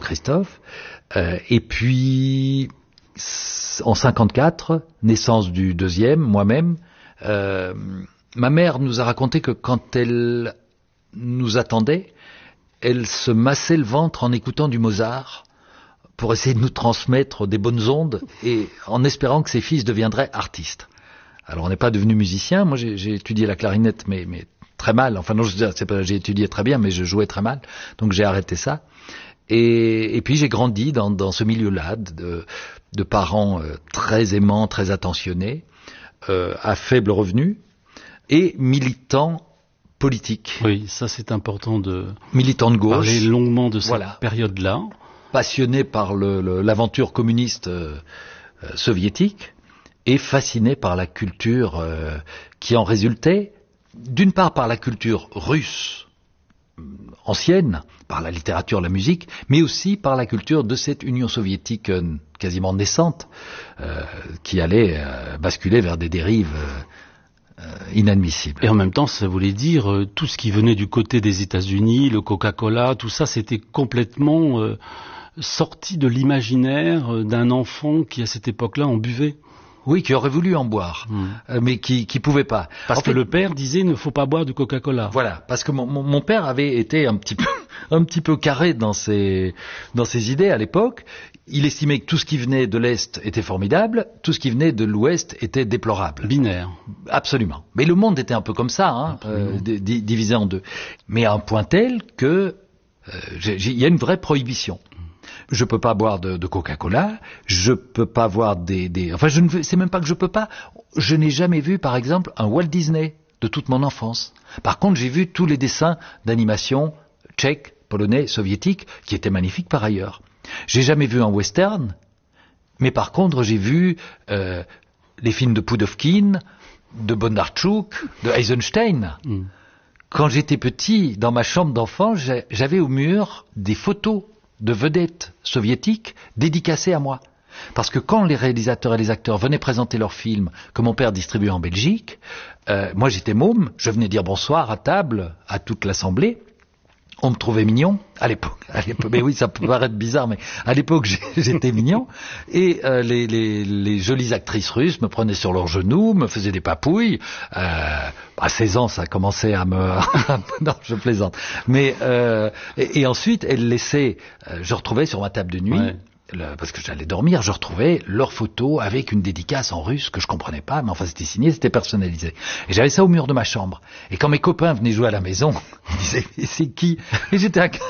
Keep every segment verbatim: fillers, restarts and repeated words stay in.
Christophe. Euh, et puis, en cinquante-quatre, naissance du deuxième, moi-même, euh, ma mère nous a raconté que quand elle nous attendait, elle se massait le ventre en écoutant du Mozart pour essayer de nous transmettre des bonnes ondes et en espérant que ses fils deviendraient artistes. Alors on n'est pas devenu musicien, moi j'ai, j'ai étudié la clarinette mais, mais très mal, enfin non, je, c'est pas, j'ai étudié très bien mais je jouais très mal, donc j'ai arrêté ça. Et, et puis j'ai grandi dans, dans ce milieu-là de, de parents euh, très aimants, très attentionnés, euh, à faible revenu et militants politiques. Oui, ça c'est important de, militants de gauche, parler longuement de cette voilà. période-là. Passionné par le, le, l'aventure communiste euh, euh, soviétique et fasciné par la culture euh, qui en résultait, d'une part par la culture russe euh, ancienne, par la littérature, la musique, mais aussi par la culture de cette Union soviétique euh, quasiment naissante, euh, qui allait euh, basculer vers des dérives euh, euh, inadmissibles. Et en même temps, ça voulait dire euh, tout ce qui venait du côté des États-Unis, le Coca-Cola, tout ça, c'était complètement euh, sorti de l'imaginaire euh, d'un enfant qui, à cette époque-là, en buvait. Oui, qui aurait voulu en boire, mmh. euh, mais qui qui pouvait pas. Parce en que fait, le père disait ne faut pas boire du Coca-Cola. Voilà, parce que mon, mon, mon père avait été un petit peu un petit peu carré dans ses dans ses idées à l'époque. Il estimait que tout ce qui venait de l'Est était formidable, tout ce qui venait de l'Ouest était déplorable. Binaire. Absolument. Mais le monde était un peu comme ça, hein, euh, d- d- divisé en deux. Mais à un point tel que euh, il y a une vraie prohibition. Je peux pas boire de, de Coca-Cola, je peux pas voir des, des... Enfin, je ne c'est même pas que je peux pas. Je n'ai jamais vu, par exemple, un Walt Disney de toute mon enfance. Par contre, j'ai vu tous les dessins d'animation tchèques, polonais, soviétiques, qui étaient magnifiques par ailleurs. J'ai jamais vu un western, mais par contre, j'ai vu euh, les films de Pudovkin, de Bondarchuk, de Eisenstein. Mm. Quand j'étais petit, dans ma chambre d'enfant, j'avais au mur des photos de vedettes soviétiques dédicacées à moi. Parce que quand les réalisateurs et les acteurs venaient présenter leurs films que mon père distribuait en Belgique, euh, moi j'étais môme, je venais dire bonsoir à table à toute l'assemblée. On me trouvait mignon à l'époque. À l'époque, mais oui, ça peut paraître bizarre, mais à l'époque j'étais mignon. Et euh, les, les, les jolies actrices russes me prenaient sur leurs genoux, me faisaient des papouilles. Euh, à seize ans, ça commençait à me... non, je plaisante. Mais euh, et, et ensuite, elles laissaient. Euh, je retrouvais sur ma table de nuit. Ouais. Le, parce que j'allais dormir, je retrouvais leurs photos avec une dédicace en russe que je comprenais pas, mais enfin c'était signé, c'était personnalisé. Et j'avais ça au mur de ma chambre. Et quand mes copains venaient jouer à la maison, ils disaient « c'est qui ?» Et j'étais, inc...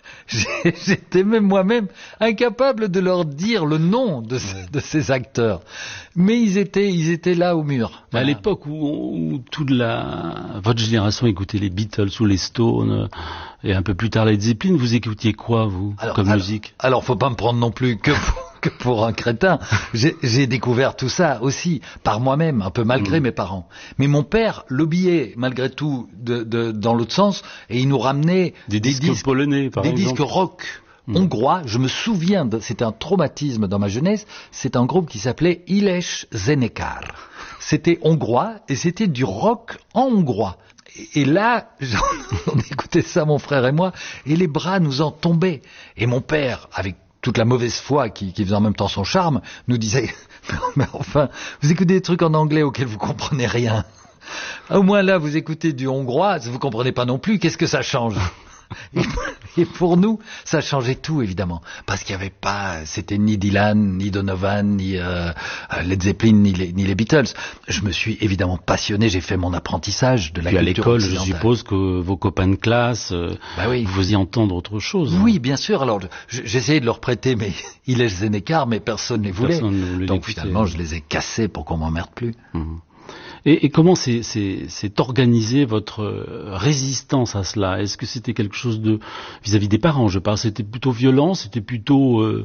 j'étais même moi-même incapable de leur dire le nom de, ce, de ces acteurs. Mais ils étaient, ils étaient là au mur. Voilà. À l'époque où, où toute la votre génération écoutait les Beatles ou les Stones et un peu plus tard les Zeppelin, vous écoutiez quoi vous alors, comme alors, musique? Alors faut pas me prendre non plus que pour, que pour un crétin. J'ai, j'ai découvert tout ça aussi par moi-même, un peu malgré mmh. mes parents. Mais mon père lobbyait malgré tout de, de, dans l'autre sens et il nous ramenait des, des disques, disques polonais, par des exemple. disques rock. Mmh. Hongrois, je me souviens, de, c'était un traumatisme dans ma jeunesse, c'est un groupe qui s'appelait Iles Zenekar. C'était hongrois et c'était du rock en hongrois. Et, et là, on écoutait ça, mon frère et moi, et les bras nous en tombaient. Et mon père, avec toute la mauvaise foi qui, qui faisait en même temps son charme, nous disait « Mais enfin, vous écoutez des trucs en anglais auxquels vous comprenez rien. Au moins là, vous écoutez du hongrois, vous comprenez pas non plus, qu'est-ce que ça change ?» Et pour nous, ça changeait tout, évidemment. Parce qu'il n'y avait pas, c'était ni Dylan, ni Donovan, ni euh, Led Zeppelin, ni les, ni les Beatles. Je me suis évidemment passionné, j'ai fait mon apprentissage de la Puis culture à l'école, je suppose que vos copains de classe, euh, bah oui. vous y entendre autre chose. Hein. Oui, bien sûr. Alors, j'essayais de leur prêter mes Iles Zenekar, mais personne ne les voulait. Personne ne voulait. Donc finalement, je les ai cassés pour qu'on m'emmerde plus. Mmh. Et, et comment c'est, c'est, c'est organisé votre résistance à cela? Est-ce que c'était quelque chose de vis-à-vis des parents? Je parle, c'était plutôt violent, c'était plutôt euh,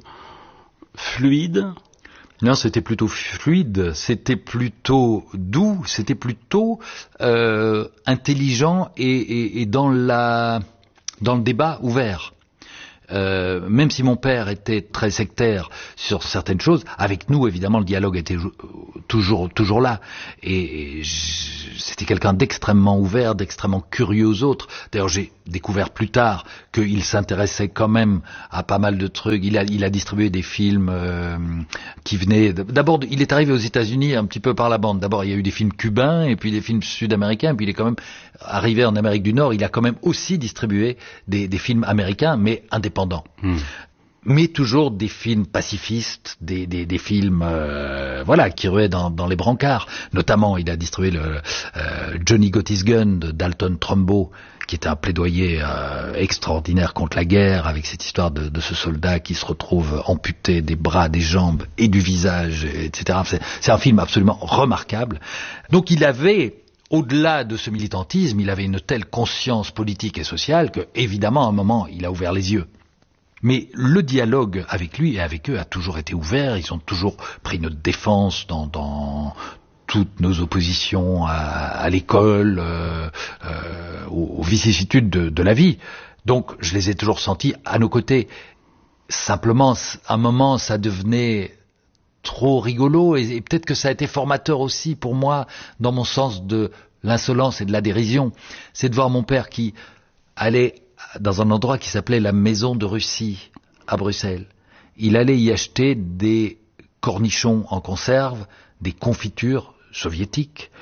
fluide? Non, c'était plutôt fluide, c'était plutôt doux, c'était plutôt euh, intelligent et, et, et dans la dans le débat ouvert. Euh, même si mon père était très sectaire sur certaines choses, avec nous évidemment le dialogue était toujours toujours là et, et c'était quelqu'un d'extrêmement ouvert, d'extrêmement curieux aux autres. D'ailleurs j'ai découvert plus tard qu'il s'intéressait quand même à pas mal de trucs. Il a, il a distribué des films euh, qui venaient... D'abord, il est arrivé aux États-Unis un petit peu par la bande. D'abord, il y a eu des films cubains, et puis des films sud-américains, puis il est quand même arrivé en Amérique du Nord. Il a quand même aussi distribué des, des films américains, mais indépendants. Mmh. Mais toujours des films pacifistes, des, des, des films euh, voilà qui ruaient dans, dans les brancards. Notamment, il a distribué le euh, Johnny Got His Gun de Dalton Trumbo, qui était un plaidoyer euh, extraordinaire contre la guerre, avec cette histoire de, de ce soldat qui se retrouve amputé des bras, des jambes et du visage, et cetera. C'est, c'est un film absolument remarquable. Donc il avait, au-delà de ce militantisme, il avait une telle conscience politique et sociale que, évidemment, à un moment, il a ouvert les yeux. Mais le dialogue avec lui et avec eux a toujours été ouvert. Ils ont toujours pris notre défense dans, dans toutes nos oppositions à, à l'école, euh, euh, aux, aux vicissitudes de, de la vie. Donc, je les ai toujours sentis à nos côtés. Simplement, à un moment, ça devenait trop rigolo, et, et peut-être que ça a été formateur aussi pour moi dans mon sens de l'insolence et de la dérision. C'est de voir mon père qui allait dans un endroit qui s'appelait la Maison de Russie, à Bruxelles. Il allait y acheter des cornichons en conserve, des confitures soviétiques,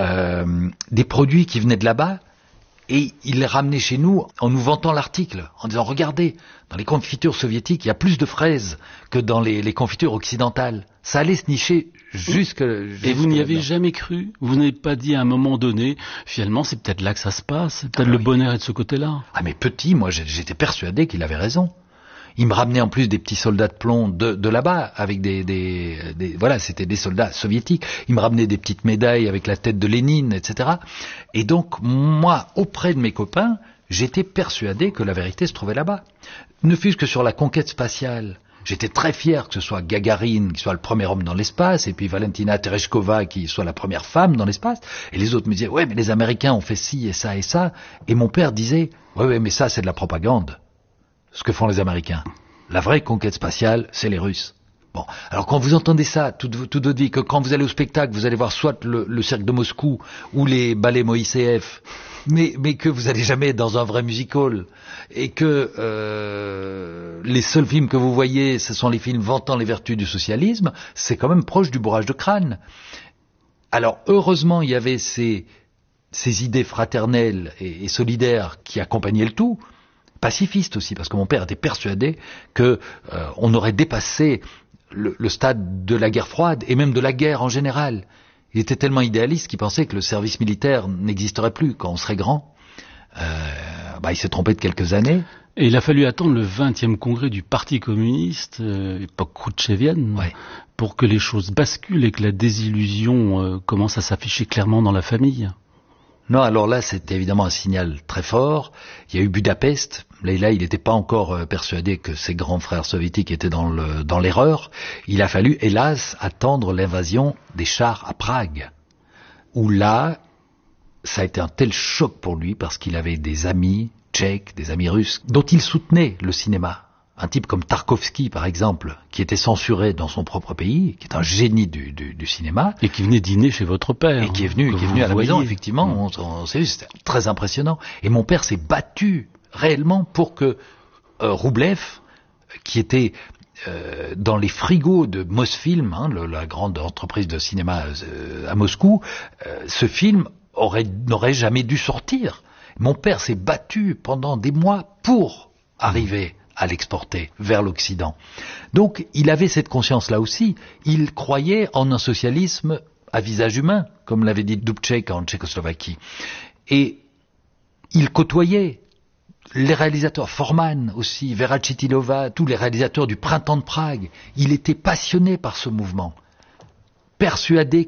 euh, des produits qui venaient de là-bas, et il les ramenait chez nous en nous vantant l'article, en disant « Regardez, dans les confitures soviétiques, il y a plus de fraises que dans les, les confitures occidentales. » Ça allait se nicher jusque... jusque et vous n'y avez là-dedans. jamais cru? Vous n'avez pas dit à un moment donné, finalement, c'est peut-être là que ça se passe, peut-être ah, le oui. bonheur est de ce côté-là? Ah mais petit, moi j'étais persuadé qu'il avait raison. Il me ramenait en plus des petits soldats de plomb de, de là-bas, avec des, des, des... Voilà, c'était des soldats soviétiques. Il me ramenait des petites médailles avec la tête de Lénine, et cetera. Et donc, moi, auprès de mes copains, j'étais persuadé que la vérité se trouvait là-bas. Ne fût-ce que sur la conquête spatiale. J'étais très fier que ce soit Gagarine qui soit le premier homme dans l'espace, et puis Valentina Tereshkova qui soit la première femme dans l'espace. Et les autres me disaient, ouais, mais les Américains ont fait ci et ça et ça. Et mon père disait, ouais, ouais, mais ça, c'est de la propagande. Ce que font les Américains. La vraie conquête spatiale, c'est les Russes. Bon, alors quand vous entendez ça, toute, toute votre vie, que quand vous allez au spectacle, vous allez voir soit le, le cirque de Moscou ou les ballets Moïseev, mais, mais que vous n'allez jamais dans un vrai musical, et que euh, les seuls films que vous voyez, ce sont les films vantant les vertus du socialisme, c'est quand même proche du bourrage de crâne. Alors heureusement, il y avait ces, ces idées fraternelles et, et solidaires qui accompagnaient le tout, pacifistes aussi, parce que mon père était persuadé que euh, on aurait dépassé le, le stade de la guerre froide et même de la guerre en général. Il était tellement idéaliste qu'il pensait que le service militaire n'existerait plus quand on serait grand. Euh, bah, il s'est trompé de quelques années. Et il a fallu attendre le vingtième congrès du Parti communiste, euh, époque khrouchtchevienne, ouais. pour que les choses basculent et que la désillusion euh, commence à s'afficher clairement dans la famille. Non, alors là, c'était évidemment un signal très fort. Il y a eu Budapest. Là, là il n'était pas encore euh, persuadé que ses grands frères soviétiques étaient dans, le, dans l'erreur. Il a fallu, hélas, attendre l'invasion des chars à Prague, où là, ça a été un tel choc pour lui parce qu'il avait des amis tchèques, des amis russes, dont il soutenait le cinéma. Un type comme Tarkovsky, par exemple, qui était censuré dans son propre pays, qui est un génie du, du, du cinéma. Et qui venait dîner chez votre père. Et qui est venu, qui est venu à la voyez. maison, effectivement. Mmh. On, on s'est vu, c'était très impressionnant. Et mon père s'est battu réellement pour que euh, Roublev, qui était euh, dans les frigos de Mosfilm, hein, le, la grande entreprise de cinéma euh, à Moscou, euh, ce film aurait, n'aurait jamais dû sortir. Mon père s'est battu pendant des mois pour arriver à l'exporter vers l'Occident. Donc, il avait cette conscience-là aussi. Il croyait en un socialisme à visage humain, comme l'avait dit Dubček en Tchécoslovaquie. Et il côtoyait les réalisateurs, Forman aussi, Vera Chytilova, tous les réalisateurs du Printemps de Prague. Il était passionné par ce mouvement, persuadé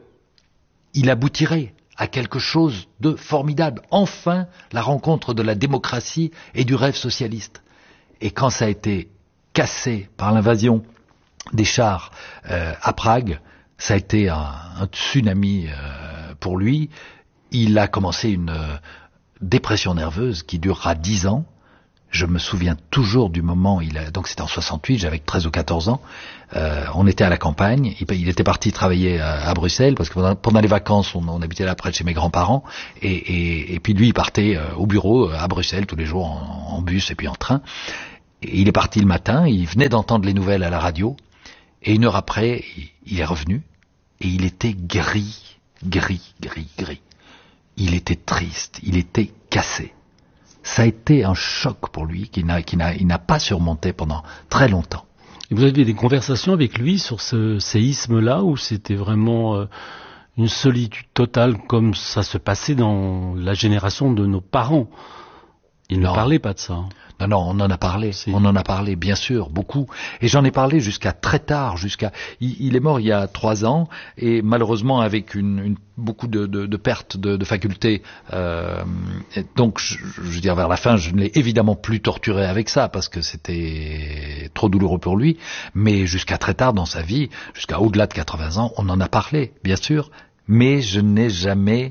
qu'il aboutirait à quelque chose de formidable. Enfin, la rencontre de la démocratie et du rêve socialiste. Et quand ça a été cassé par l'invasion des chars euh, à Prague, ça a été un, un tsunami euh, pour lui. Il a commencé une euh, dépression nerveuse qui durera dix ans. Je me souviens toujours du moment, il a, donc c'était en soixante-huit, j'avais treize ou quatorze ans, euh, on était à la campagne, il, il était parti travailler à, à Bruxelles, parce que pendant, pendant les vacances, on, on habitait là près de chez mes grands-parents, et, et, et puis lui, il partait euh, au bureau à Bruxelles tous les jours en, en bus et puis en train. Et il est parti le matin, il venait d'entendre les nouvelles à la radio, et une heure après, il, il est revenu, et il était gris, gris, gris, gris. Il était triste, il était cassé. Ça a été un choc pour lui qu'il n'a, qu'il n'a, il n'a pas surmonté pendant très longtemps. Et vous aviez des conversations avec lui sur ce séisme-là, ou c'était vraiment euh, une solitude totale comme ça se passait dans la génération de nos parents? Il ne parlait pas de ça. Non, non, on en a parlé, si. on en a parlé, bien sûr, beaucoup. Et j'en ai parlé jusqu'à très tard, jusqu'à. Il, il est mort il y a trois ans, et malheureusement avec une, une beaucoup de, de, de pertes de, de facultés. Euh, donc, je, je veux dire, vers la fin, je ne l'ai évidemment plus torturé avec ça parce que c'était trop douloureux pour lui. Mais jusqu'à très tard dans sa vie, jusqu'à au-delà de quatre-vingts ans, on en a parlé, bien sûr. Mais je n'ai jamais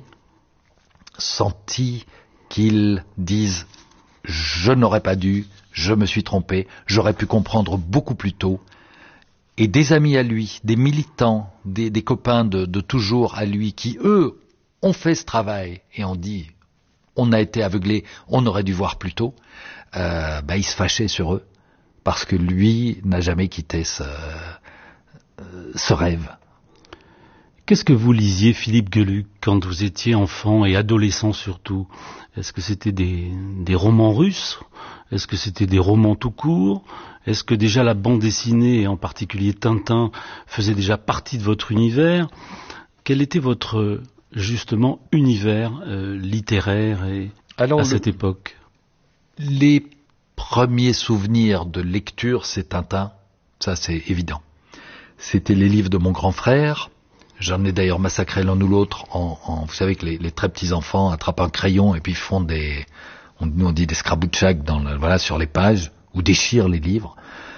senti qu'il dise. Je n'aurais pas dû, je me suis trompé, j'aurais pu comprendre beaucoup plus tôt. Et des amis à lui, des militants, des, des copains de, de toujours à lui, qui eux ont fait ce travail et ont dit, on a été aveuglés, on aurait dû voir plus tôt, euh, bah, ils se fâchaient sur eux, parce que lui n'a jamais quitté ce, ce rêve. Qu'est-ce que vous lisiez, Philippe Geluck, quand vous étiez enfant et adolescent surtout? Est-ce que c'était des, des romans russes? Est-ce que c'était des romans tout court? Est-ce que déjà la bande dessinée, et en particulier Tintin, faisait déjà partie de votre univers? Quel était votre, justement, univers euh, littéraire et, Alors, à cette le, époque? Les premiers souvenirs de lecture, c'est Tintin, ça c'est évident. C'était les livres de mon grand frère. J'en ai d'ailleurs massacré l'un ou l'autre en, en vous savez que les, les très petits enfants attrapent un crayon et puis font des, on, nous on dit des scrabouchaks dans le, voilà, sur les pages, ou déchirent les livres.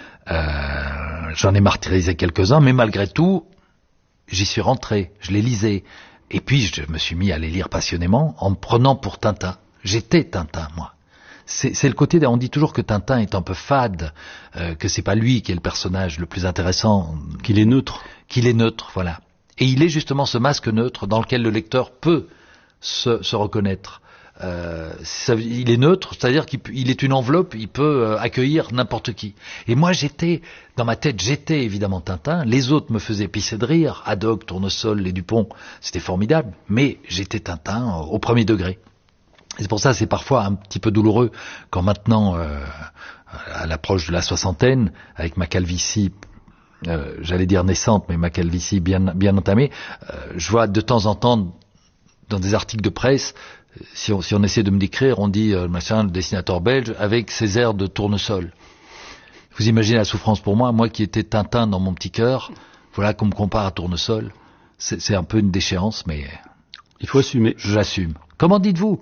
Euh, j'en ai martyrisé quelques-uns, mais malgré tout, j'y suis rentré, je les lisais. Et puis je me suis mis à les lire passionnément en me prenant pour Tintin. J'étais Tintin, moi. C'est, c'est le côté, on dit toujours que Tintin est un peu fade, euh, que c'est pas lui qui est le personnage le plus intéressant. Qu'il est neutre. Qu'il est neutre, voilà. Et il est justement ce masque neutre dans lequel le lecteur peut se, se reconnaître. Euh, ça, il est neutre, c'est-à-dire qu'il il est une enveloppe, il peut euh, accueillir n'importe qui. Et moi, j'étais, dans ma tête, j'étais évidemment Tintin. Les autres me faisaient pisser de rire. Haddock, Tournesol, les Dupont, c'était formidable. Mais j'étais Tintin euh, au premier degré. Et c'est pour ça, c'est parfois un petit peu douloureux quand maintenant, euh, à l'approche de la soixantaine, avec ma calvitie, Euh, j'allais dire naissante, mais ma calvitie bien, bien entamée, euh, je vois de temps en temps dans des articles de presse, si on, si on essaie de me décrire, on dit euh, machin, le dessinateur belge avec ses airs de Tournesol. Vous imaginez la souffrance pour moi, moi qui étais Tintin dans mon petit cœur, voilà qu'on me compare à Tournesol. C'est, c'est un peu une déchéance, mais il faut assumer. J'assume. Comment dites-vous?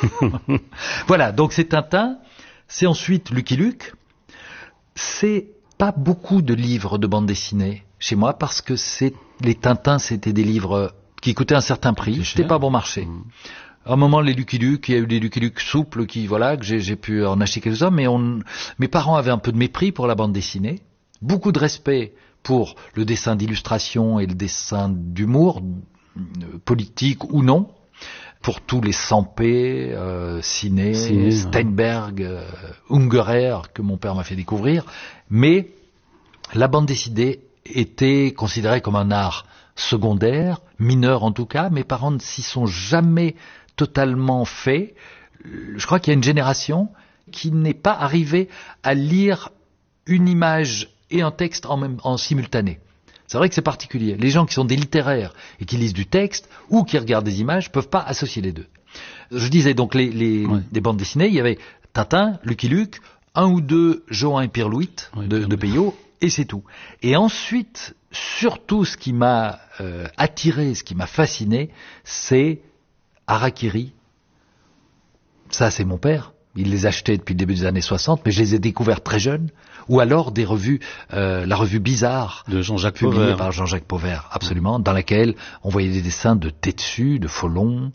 Voilà, donc c'est Tintin, c'est ensuite Lucky Luke, c'est pas beaucoup de livres de bande dessinée chez moi parce que c'est les Tintins, c'était des livres qui coûtaient un certain prix, c'était pas bon marché. Mmh. À un moment, les Lucky Luke, il y a eu des Lucky Luke souples qui, voilà, que j'ai, j'ai pu en acheter quelques-uns, mais on, mes parents avaient un peu de mépris pour la bande dessinée, beaucoup de respect pour le dessin d'illustration et le dessin d'humour, politique ou non, pour tous les Sampé, euh, Ciné, Ciné, Steinberg, euh, Ungerer, que mon père m'a fait découvrir. Mais la bande dessinée était considérée comme un art secondaire, mineur en tout cas. Mes parents ne s'y sont jamais totalement faits. Je crois qu'il y a une génération qui n'est pas arrivée à lire une image et un texte en, même, en simultané. C'est vrai que c'est particulier. Les gens qui sont des littéraires et qui lisent du texte ou qui regardent des images peuvent pas associer les deux. Je disais donc les, les, ouais. les bandes dessinées, il y avait Tintin, Lucky Luke, un ou deux Johan et Pierre Louit ouais, de, de Peyo, et c'est tout. Et ensuite, surtout ce qui m'a euh, attiré, ce qui m'a fasciné, c'est Harakiri. Ça, c'est mon père, il les achetait depuis le début des années soixante, mais je les ai découverts très jeunes. Ou alors des revues, euh, la revue Bizarre, de Jean-Jacques publiée Pauvert. par Jean-Jacques Pauvert, absolument, dans laquelle on voyait des dessins de Tetsu, de Folon,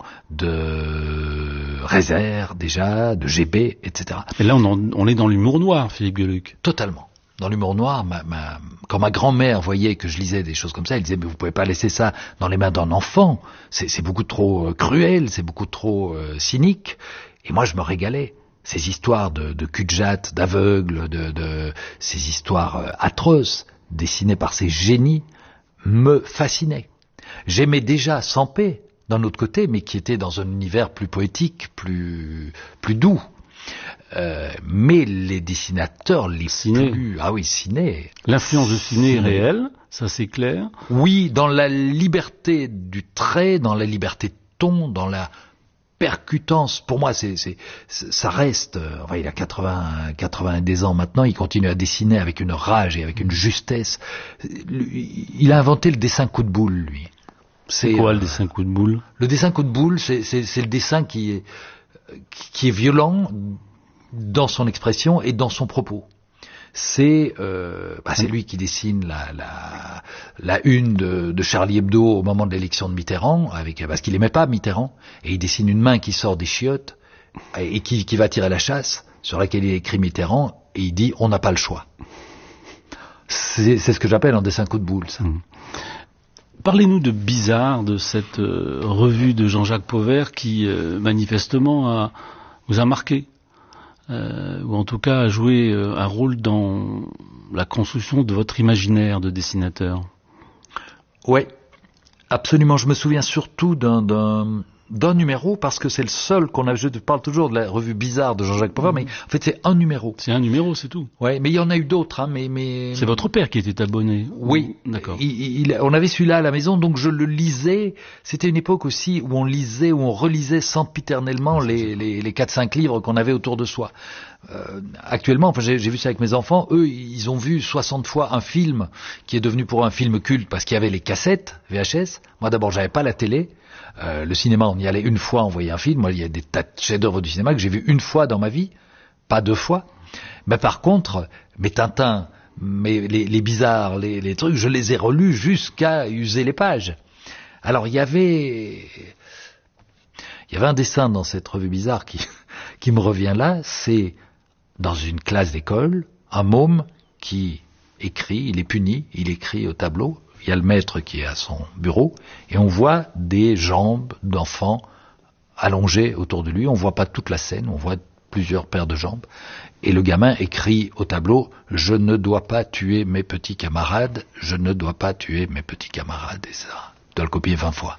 de Rézère déjà, de G B, et cetera. Et là, on, en, on est dans l'humour noir, Philippe Geluck. Totalement. Dans l'humour noir, ma, ma, quand ma grand-mère voyait que je lisais des choses comme ça, elle disait, mais vous pouvez pas laisser ça dans les mains d'un enfant. C'est, c'est beaucoup trop euh, cruel, c'est beaucoup trop euh, cynique. Et moi, je me régalais. Ces histoires de, de cul-de-jatte, d'aveugles, de, de, ces histoires euh, atroces, dessinées par ces génies, me fascinaient. J'aimais déjà Sampé, d'un autre côté, mais qui était dans un univers plus poétique, plus, plus doux. Euh, mais les dessinateurs les Ciné. plus... Ah oui, Ciné. L'influence de Ciné est réelle, ça c'est clair. Oui, dans la liberté du trait, dans la liberté de ton, dans la percutance. Pour moi, c'est, c'est, ça reste... Enfin, il a quatre-vingts, quatre-vingt-dix ans maintenant, il continue à dessiner avec une rage et avec une justesse. Il a inventé le dessin coup de boule, lui. C'est quoi euh, le dessin coup de boule? Le dessin coup de boule, c'est, c'est, c'est le dessin qui est, qui est violent dans son expression et dans son propos. C'est, euh, bah c'est lui qui dessine la, la, la une de, de Charlie Hebdo au moment de l'élection de Mitterrand, avec, parce qu'il aimait pas Mitterrand, et il dessine une main qui sort des chiottes et qui, qui va tirer la chasse, sur laquelle il écrit Mitterrand, et il dit on n'a pas le choix. C'est, c'est ce que j'appelle un dessin coup de boule, ça. Mmh. Parlez-nous de Bizarre, de cette euh, revue de Jean-Jacques Pauvert qui euh, manifestement a, vous a marqué. Euh, ou en tout cas a joué euh, un rôle dans la construction de votre imaginaire de dessinateur. Oui, absolument. Je me souviens surtout d'un, d'un, d'un numéro, parce que c'est le seul qu'on a... Je parle toujours de la revue Bizarre de Jean-Jacques Pauvert, mais en fait c'est un numéro. C'est un numéro, c'est tout. Oui, mais il y en a eu d'autres. Hein, mais, mais... C'est votre père qui était abonné. Oui, d'accord. Il, il, on avait celui-là à la maison, donc je le lisais. C'était une époque aussi où on lisait, où on relisait sempiternellement les, les, les quatre cinq livres qu'on avait autour de soi. Euh, actuellement, enfin, j'ai, j'ai vu ça avec mes enfants, eux, ils ont vu soixante fois un film qui est devenu pour eux un film culte parce qu'il y avait les cassettes V H S. Moi, d'abord, j'avais pas la télé. Euh, le cinéma, on y allait une fois, on voyait un film. Moi, il y a des tas de chefs-d'œuvre du cinéma que j'ai vu une fois dans ma vie, pas deux fois. Mais par contre, mes Tintins, mes, les, les Bizarres, les, les trucs, je les ai relus jusqu'à user les pages. Alors, il y avait... Il y avait un dessin dans cette revue Bizarre qui, qui me revient là, c'est dans une classe d'école, un môme qui écrit, il est puni, il écrit au tableau, il y a le maître qui est à son bureau, et on voit des jambes d'enfants allongées autour de lui, on voit pas toute la scène, on voit plusieurs paires de jambes, et le gamin écrit au tableau, je ne dois pas tuer mes petits camarades, je ne dois pas tuer mes petits camarades, et ça, je dois le copier vingt fois.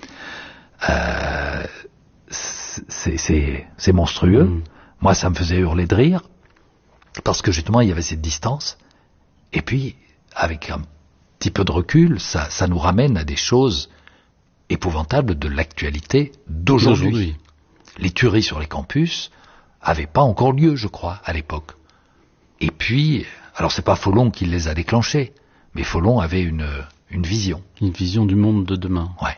Euh, c'est, c'est, c'est monstrueux. Mmh. Moi, ça me faisait hurler de rire, parce que justement, il y avait cette distance. Et puis, avec un petit peu de recul, ça, ça nous ramène à des choses épouvantables de l'actualité d'aujourd'hui. d'aujourd'hui. Les tueries sur les campus avaient pas encore lieu, je crois, à l'époque. Et puis, alors c'est pas Folon qui les a déclenchés, mais Folon avait une, une vision. Une vision du monde de demain. Ouais.